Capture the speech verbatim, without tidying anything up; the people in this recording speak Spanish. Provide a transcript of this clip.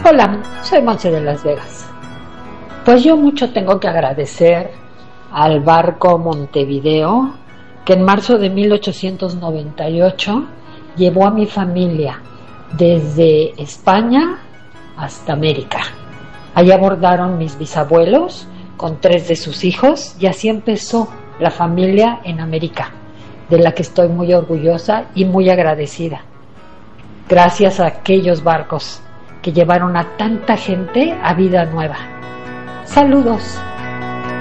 Hola, soy Monse de Las Vegas. Pues yo mucho tengo que agradecer al barco Montevideo, que en marzo de mil ochocientos noventa y ocho llevó a mi familia desde España hasta América. Allí abordaron mis bisabuelos con tres de sus hijos y así empezó la familia en América, de la que estoy muy orgullosa y muy agradecida. Gracias a aquellos barcos que llevaron a tanta gente a vida nueva. Saludos.